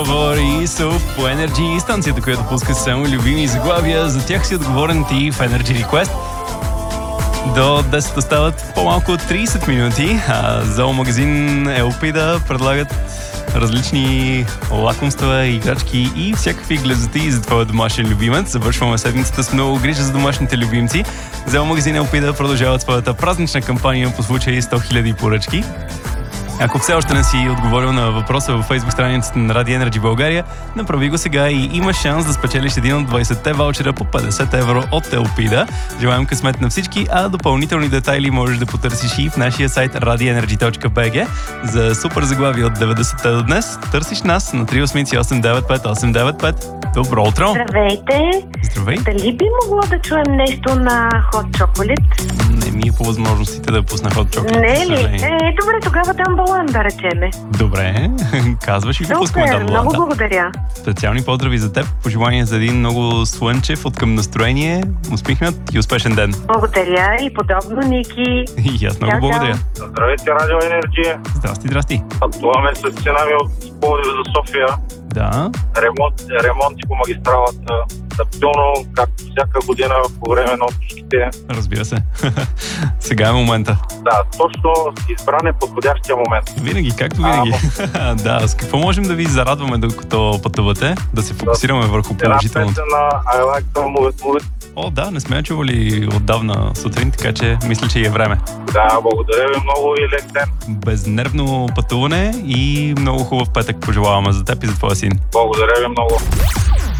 Говори Соф по Energy, станцията, която пуска само любими заглавия. За тях си отговорен ти в Energy Request. До 10 остават по-малко от 30 минути. Зоомагазин Елпида предлагат различни лакомства, играчки и всякакви глезоти за твоя домашен любимец. Завършваме седмицата с много грижа за домашните любимци. Зоомагазин Елпида продължават своята празнична кампания по случай 100 000 поръчки. Ако все още не си отговорил на въпроса във Facebook страницата на Radio Energy България, направи го сега и имаш шанс да спечелиш един от 20-те ваучера по 50 евро от Елпида. Желаем късмет на всички, а допълнителни детайли можеш да потърсиш и в нашия сайт radioenergy.bg. За супер заглави от 90-те до днес търсиш нас на 388-95895. Добро утро! Здравейте! Здравей! Дали би могло да чуем нещо на Hot Chocolate? Не ми е по възможностите да пусна Hot Chocolate. Не ли? Добре, тогава дам балан, да речеме. Добре, казваш и го пускаме да балан. Много благодаря. Специални поздрави за теб. Пожелания за един много слънчев, откъм настроение, усмихнат и успешен ден. Благодаря и подобно, Ники. И аз много благодаря. Здравейте, Радио Енергия. Здрасти. Пътуваме с цена ми от Пловдив за София. Да. Ремонти по магистралата. Стабилно, както всяка година по време на отпуските. Разбира се. Сега е момента. Да, точно избран е подходящия момент. Винаги, както винаги. Да, с какво можем да ви зарадваме докато пътувате? Да се фокусираме върху положителното. Една песен на I Like to Move It, Move It. О, да, не сме я чували отдавна сутрин, така че мисля, че е време. Да, благодаря ви много и лек ден. Безнервно пътуване и много хубав петък пожелаваме за теб и за твоя син. Благодаря ви много.